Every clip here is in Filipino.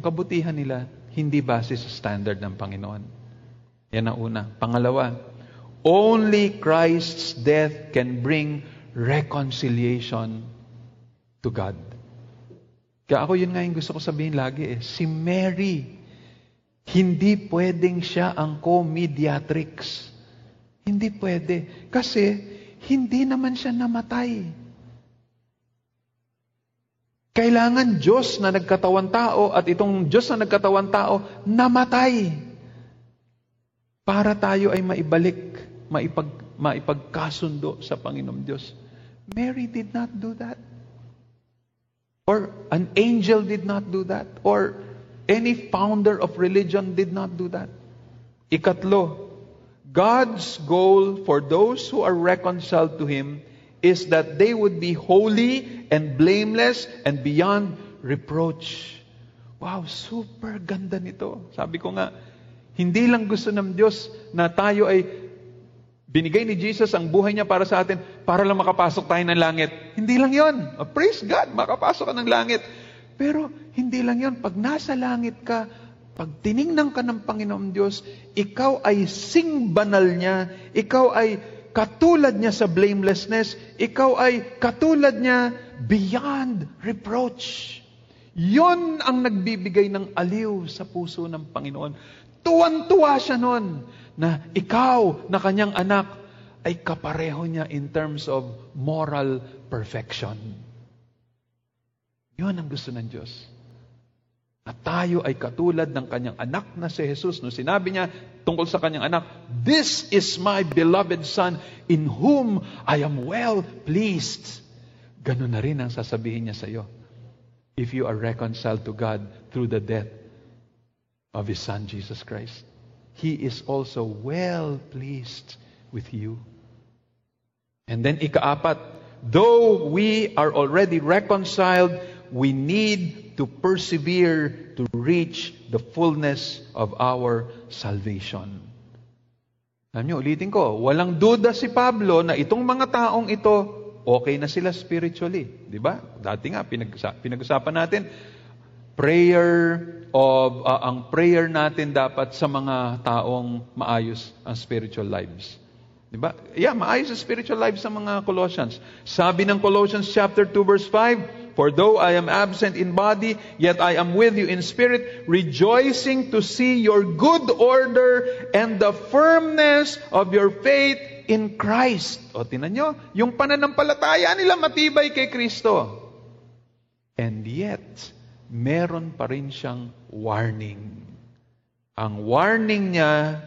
kabutihan nila hindi base sa standard ng Panginoon. Yan ang una. Pangalawa, only Christ's death can bring reconciliation to God. Kaya ako yun nga yung gusto ko sabihin lagi si Mary, hindi pwedeng siya ang co-mediatrix. Hindi pwede. Kasi hindi naman siya namatay. Kailangan Diyos na nagkatawan tao at itong Diyos na nagkatawan tao namatay para tayo ay maibalik, maipagkasundo sa Panginoong Diyos. Mary did not do that. Or an angel did not do that. Or any founder of religion did not do that. Ikatlo, God's goal for those who are reconciled to Him is that they would be holy and blameless and beyond reproach. Wow, super ganda nito. Sabi ko nga, hindi lang gusto ng Diyos na tayo ay binigay ni Jesus ang buhay niya para sa atin para lang makapasok tayo ng langit. Hindi lang yon. Praise God, makapasok ka ng langit. Pero hindi lang yon. Pag nasa langit ka, pag tiningnan ka ng Panginoong Diyos, ikaw ay singbanal niya, ikaw ay katulad niya sa blamelessness, ikaw ay katulad niya beyond reproach. Yon ang nagbibigay ng aliw sa puso ng Panginoon. Tuwan-tuwa siya nun na ikaw na kanyang anak ay kapareho niya in terms of moral perfection. Yon ang gusto ng Diyos. At tayo ay katulad ng kanyang anak na si Jesus. No, sinabi niya tungkol sa kanyang anak, "This is my beloved Son, in whom I am well pleased." Ganun na rin ang sasabihin niya sa iyo. If you are reconciled to God through the death of His Son, Jesus Christ, He is also well pleased with you. And then ikaapat, though we are already reconciled, we need to persevere to reach the fullness of our salvation. Alam niyo, ulitin ko, walang duda si Pablo na itong mga taong ito, okay na sila spiritually. Di ba? Dati nga, pinag-usapan natin, ang prayer natin dapat sa mga taong maayos ang spiritual lives. Di ba? Yeah, maayos ang spiritual lives sa mga Colossians. Sabi ng Colossians chapter 2 verse 5, "For though I am absent in body, yet I am with you in spirit, rejoicing to see your good order and the firmness of your faith in Christ." O, tinan nyo, yung pananampalataya nila matibay kay Kristo. And yet, meron pa rin siyang warning. Ang warning niya,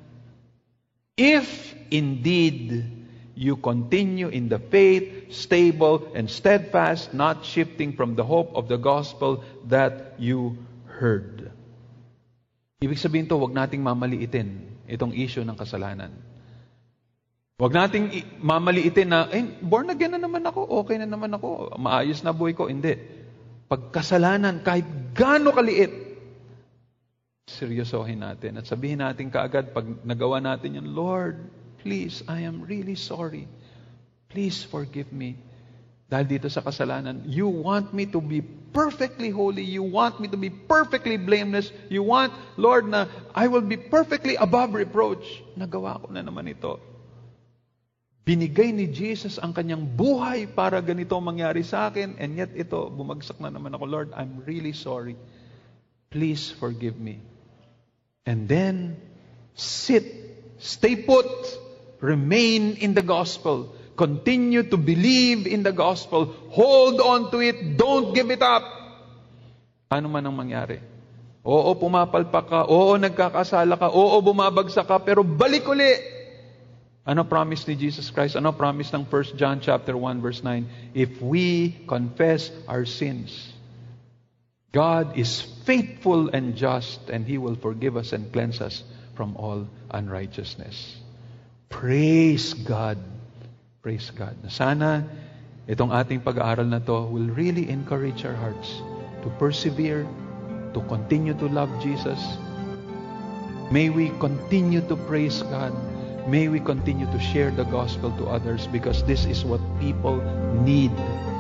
if indeed you continue in the faith, stable and steadfast, not shifting from the hope of the gospel that you heard. Ibig sabihin to, wag nating mamaliitin itong issue ng kasalanan. Wag nating mamaliitin na, born again na naman ako, okay na naman ako, maayos na buhay ko. Hindi. Pag kasalanan, kahit gaano kaliit, seryosohin natin at sabihin natin kaagad pag nagawa natin yan, "Lord, please, I am really sorry. Please forgive me." Dahil dito sa kasalanan, you want me to be perfectly holy. You want me to be perfectly blameless. You want, Lord, na I will be perfectly above reproach. Nagawa ko na naman ito. Binigay ni Jesus ang kanyang buhay para ganito mangyari sa akin, and yet ito, bumagsak na naman ako. "Lord, I'm really sorry. Please forgive me." And then, stay put, remain in the gospel, continue to believe in the gospel, hold on to it, don't give it up. Ano man ang mangyari. Oo, pumapalpak ka, oo, nagkakasala ka, oo, bumabagsak ka, pero balik uli. Ano promise ni Jesus Christ? Ano promise ng 1 John chapter 1 verse 9? If we confess our sins, God is faithful and just, and He will forgive us and cleanse us from all unrighteousness. Praise God. Praise God. Sana itong ating pag-aaral na to will really encourage our hearts to persevere, to continue to love Jesus. May we continue to praise God. May we continue to share the gospel to others, because this is what people need.